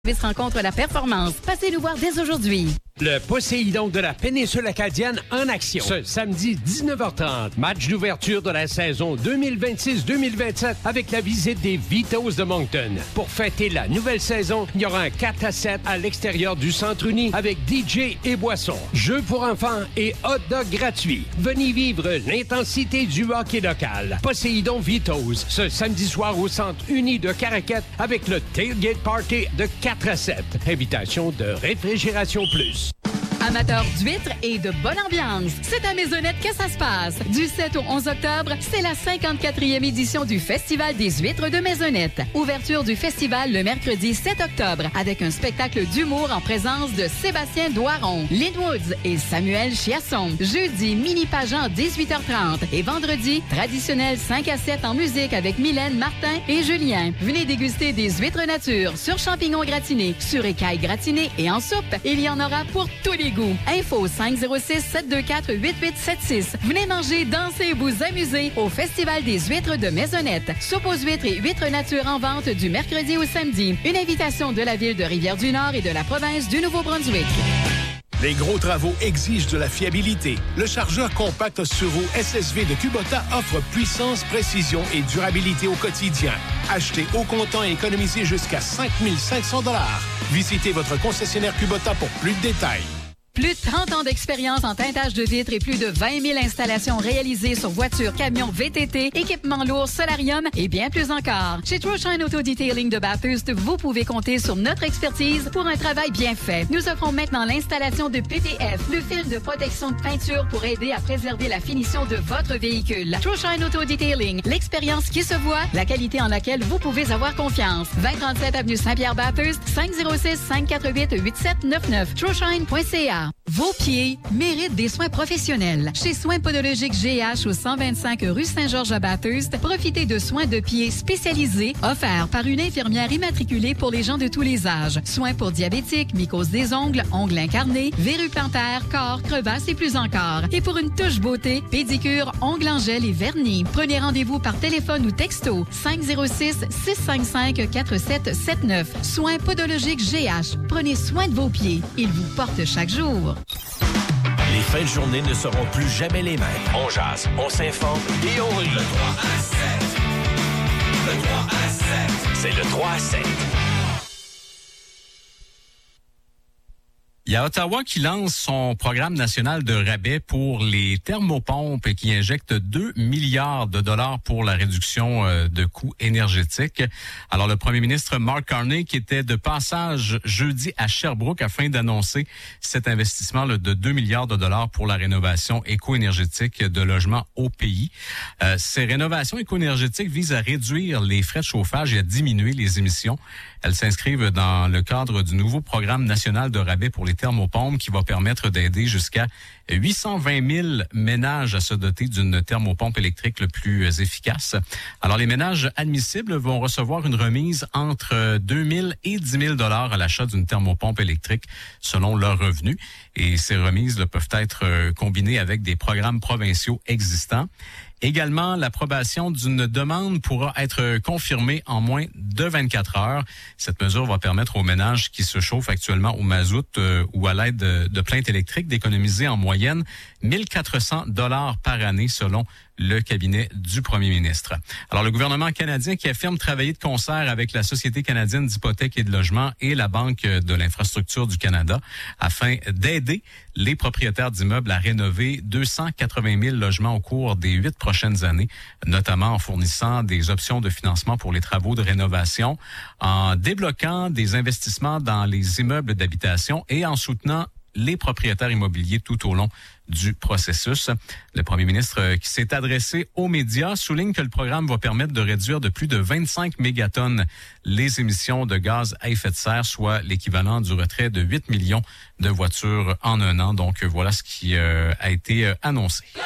Rencontre la performance. Passez nous voir dès aujourd'hui. Le Poséidon de la péninsule acadienne en action. Ce samedi 19h30, match d'ouverture de la saison 2026-2027 avec la visite des Vitos de Moncton. Pour fêter la nouvelle saison, il y aura un 4-7 à l'extérieur du Centre Uni avec DJ et boissons. Jeux pour enfants et hot dog gratuits. Venez vivre l'intensité du hockey local. Poséidon Vitos, ce samedi soir au Centre Uni de Caraquette avec le Tailgate Party de 4-7. Invitation de Réfrigération Plus. Amateurs d'huîtres et de bonne ambiance, c'est à Maisonnette que ça se passe. Du 7 au 11 octobre, c'est la 54e édition du Festival des huîtres de Maisonnette. Ouverture du festival le mercredi 7 octobre avec un spectacle d'humour en présence de Sébastien Doiron, Lynn Woods et Samuel Chiasson. Jeudi, mini-pageant 18h30 et vendredi, traditionnel 5 à 7 en musique avec Mylène, Martin et Julien. Venez déguster des huîtres nature sur champignons gratinés, sur écailles gratinées et en soupe. Il y en aura pour tous les goûts. Info 506-724-8876. Venez manger, danser et vous amuser au Festival des huîtres de Maisonnette. Soupe aux huîtres et huîtres nature en vente du mercredi au samedi. Une invitation de la ville de Rivière-du-Nord et de la province du Nouveau-Brunswick. Les gros travaux exigent de la fiabilité. Le chargeur compact sur roue SSV de Kubota offre puissance, précision et durabilité au quotidien. Achetez au comptant et économisez jusqu'à 5 500 $. Visitez votre concessionnaire Kubota pour plus de détails. Plus de 30 ans d'expérience en teintage de vitres et plus de 20 000 installations réalisées sur voitures, camions, VTT, équipements lourds, solarium et bien plus encore. Chez Troshine Auto Detailing de Bathurst, vous pouvez compter sur notre expertise pour un travail bien fait. Nous offrons maintenant l'installation de PPF, le film de protection de peinture pour aider à préserver la finition de votre véhicule. Troshine Auto Detailing, l'expérience qui se voit, la qualité en laquelle vous pouvez avoir confiance. 2037 avenue Saint-Pierre-Bathurst, 506-548-8799, troshine.ca. Vos pieds méritent des soins professionnels. Chez Soins podologiques GH au 125 rue Saint-Georges à Bathurst, profitez de soins de pieds spécialisés offerts par une infirmière immatriculée pour les gens de tous les âges. Soins pour diabétiques, mycose des ongles, ongles incarnés, verrues plantaires, corps, crevasses et plus encore. Et pour une touche beauté, pédicure, ongles en gel et vernis. Prenez rendez-vous par téléphone ou texto 506-655-4779. Soins podologiques GH. Prenez soin de vos pieds. Ils vous portent chaque jour. Les fins de journée ne seront plus jamais les mêmes. On jase, on s'informe et on rit. Le 3 à 7. Le 3 à 7. C'est le 3 à 7. Il y a Ottawa qui lance son programme national de rabais pour les thermopompes et qui injecte 2 milliards de dollars pour la réduction de coûts énergétiques. Alors, le premier ministre Mark Carney, qui était de passage jeudi à Sherbrooke afin d'annoncer cet investissement de 2 milliards de dollars pour la rénovation éco-énergétique de logements au pays. Ces rénovations éco-énergétiques visent à réduire les frais de chauffage et à diminuer les émissions. Elles s'inscrivent dans le cadre du nouveau programme national de rabais pour les thermopompes qui va permettre d'aider jusqu'à 820 000 ménages à se doter d'une thermopompe électrique le plus efficace. Alors, les ménages admissibles vont recevoir une remise entre 2 000 et 10 000 $ à l'achat d'une thermopompe électrique selon leurs revenus. Et ces remises peuvent être combinées avec des programmes provinciaux existants. Également, l'approbation d'une demande pourra être confirmée en moins de 24 heures. Cette mesure va permettre aux ménages qui se chauffent actuellement au mazout ou à l'aide de plaintes électriques d'économiser en moyenne 1 400 $ par année selon le cabinet du premier ministre. Alors, le gouvernement canadien qui affirme travailler de concert avec la Société canadienne d'hypothèques et de logement et la Banque de l'infrastructure du Canada afin d'aider les propriétaires d'immeubles à rénover 280 000 logements au cours des 8 prochaines années, notamment en fournissant des options de financement pour les travaux de rénovation, en débloquant des investissements dans les immeubles d'habitation et en soutenant les propriétaires immobiliers tout au long du processus. Le premier ministre qui s'est adressé aux médias souligne que le programme va permettre de réduire de plus de 25 mégatonnes les émissions de gaz à effet de serre, soit l'équivalent du retrait de 8 millions de voitures en un an. Donc, voilà ce qui a été annoncé.